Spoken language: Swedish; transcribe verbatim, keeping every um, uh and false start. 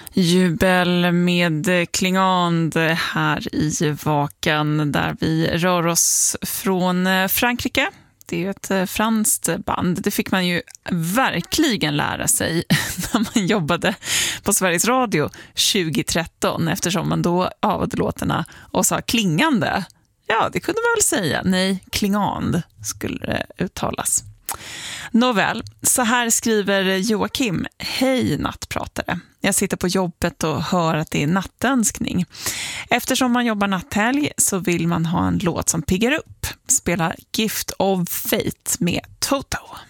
Jubel med Klingand här i Vakan, där vi rör oss från Frankrike. Det är ju ett franskt band. Det fick man ju verkligen lära sig när man jobbade på Sveriges Radio tjugo-tretton, eftersom man då avade låtarna och sa klingande. Ja, det kunde man väl säga. Nej, Klingand skulle det uttalas. Nåväl, så här skriver Joakim. Hej nattpratare. Jag sitter på jobbet och hör att det är nattönskning. Eftersom man jobbar natthelg så vill man ha en låt som piggar upp. Spela Gift of Fate med Toto.